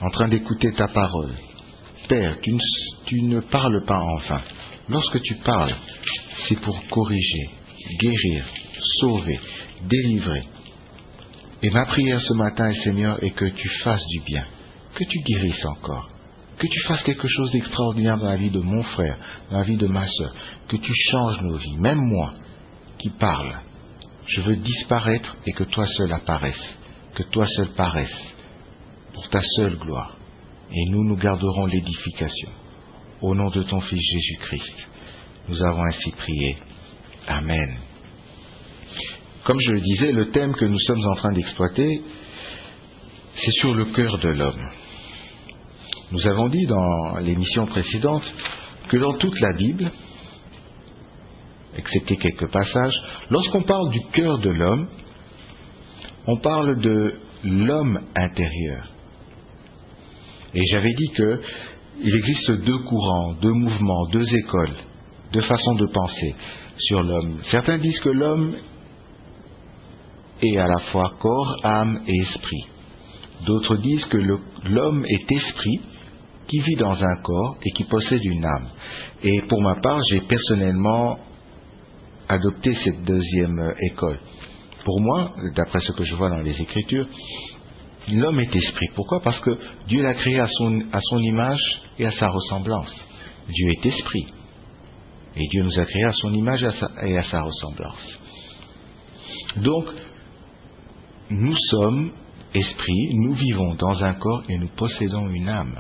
en train d'écouter ta parole. Père, tu ne parles pas en vain. Lorsque tu parles, c'est pour corriger, guérir, sauver, délivrer. Et ma prière ce matin, Seigneur, est que tu fasses du bien, que tu guérisses encore, que tu fasses quelque chose d'extraordinaire dans la vie de mon frère, dans la vie de ma soeur, que tu changes nos vies, même moi qui parle. Je veux disparaître et que toi seul apparaisses, que toi seul paraisses, pour ta seule gloire. Et nous garderons l'édification. Au nom de ton Fils Jésus-Christ, nous avons ainsi prié. Amen. Comme je le disais, le thème que nous sommes en train d'exploiter, c'est sur le cœur de l'homme. Nous avons dit dans l'émission précédente que dans toute la Bible, excepté quelques passages, lorsqu'on parle du cœur de l'homme, on parle de l'homme intérieur. Et j'avais dit qu'il existe deux courants, deux mouvements, deux écoles, deux façons de penser sur l'homme. Certains disent que l'homme est à la fois corps, âme et esprit. D'autres disent que l'homme est esprit qui vit dans un corps et qui possède une âme. Et pour ma part, j'ai personnellement adopté cette deuxième école. Pour moi, d'après ce que je vois dans les Écritures, l'homme est esprit. Pourquoi? Parce que Dieu l'a créé à son image et à sa ressemblance. Dieu est esprit. Et Dieu nous a créés à son image et à sa ressemblance. Donc, nous sommes esprit, nous vivons dans un corps et nous possédons une âme.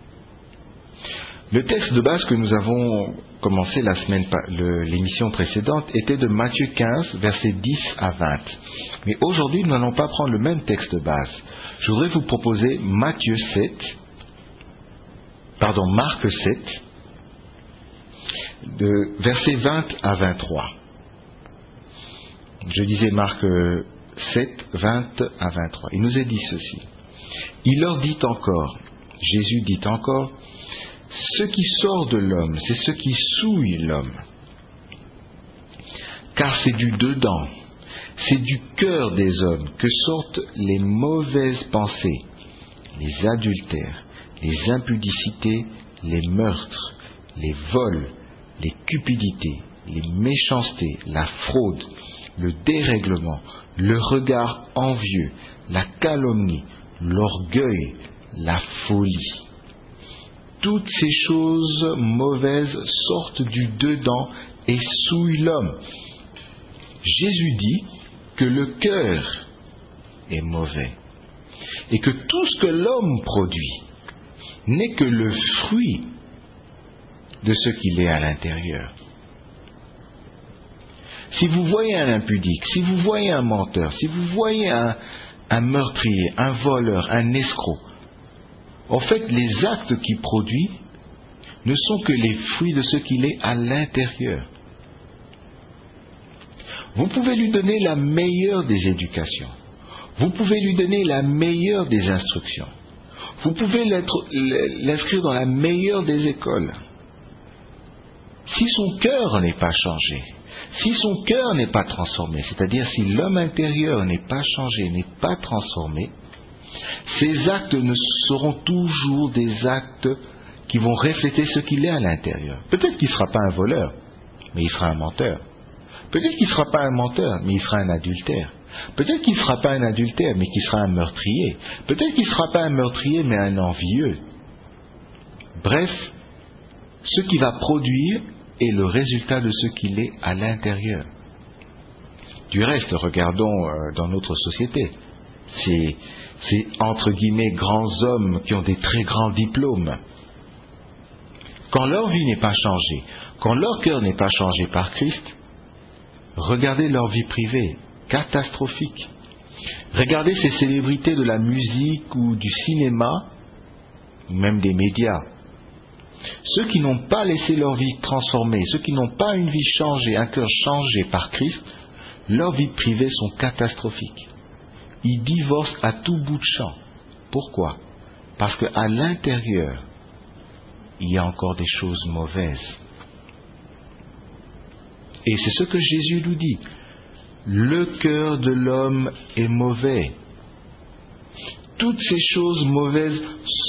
Le texte de base que nous avons commencé l'émission précédente était de Matthieu 15, versets 10 à 20. Mais aujourd'hui, nous n'allons pas prendre le même texte de base. Je voudrais vous proposer Marc 7, de versets 20 à 23. Je disais Marc 7, 20 à 23. Il nous est dit ceci. Il leur dit encore, Jésus dit encore, ce qui sort de l'homme, c'est ce qui souille l'homme. Car c'est du dedans, c'est du cœur des hommes que sortent les mauvaises pensées, les adultères, les impudicités, les meurtres, les vols, les cupidités, les méchancetés, la fraude, le dérèglement, le regard envieux, la calomnie, l'orgueil, la folie. Toutes ces choses mauvaises sortent du dedans et souillent l'homme. Jésus dit que le cœur est mauvais et que tout ce que l'homme produit n'est que le fruit de ce qu'il est à l'intérieur. Si vous voyez un impudique, si vous voyez un menteur, si vous voyez un meurtrier, un voleur, un escroc, en fait, les actes qu'il produit ne sont que les fruits de ce qu'il est à l'intérieur. Vous pouvez lui donner la meilleure des éducations. Vous pouvez lui donner la meilleure des instructions. Vous pouvez l'inscrire dans la meilleure des écoles. Si son cœur n'est pas changé, si son cœur n'est pas transformé, c'est-à-dire si l'homme intérieur n'est pas changé, n'est pas transformé, ces actes ne seront toujours des actes qui vont refléter ce qu'il est à l'intérieur. Peut-être qu'il ne sera pas un voleur, mais il sera un menteur. Peut-être qu'il ne sera pas un menteur, mais il sera un adultère. Peut-être qu'il ne sera pas un adultère, mais qu'il sera un meurtrier. Peut-être qu'il ne sera pas un meurtrier, mais un envieux. Bref, ce qu'il va produire est le résultat de ce qu'il est à l'intérieur. Du reste, regardons dans notre société. Ces entre guillemets grands hommes qui ont des très grands diplômes. Quand leur vie n'est pas changée, quand leur cœur n'est pas changé par Christ, regardez leur vie privée, catastrophique. Regardez ces célébrités de la musique ou du cinéma, même des médias. Ceux qui n'ont pas laissé leur vie transformée, ceux qui n'ont pas une vie changée, un cœur changé par Christ, leurs vies privées sont catastrophiques. Ils divorcent à tout bout de champ. Pourquoi? Parce qu'à l'intérieur, il y a encore des choses mauvaises. Et c'est ce que Jésus nous dit. Le cœur de l'homme est mauvais. Toutes ces choses mauvaises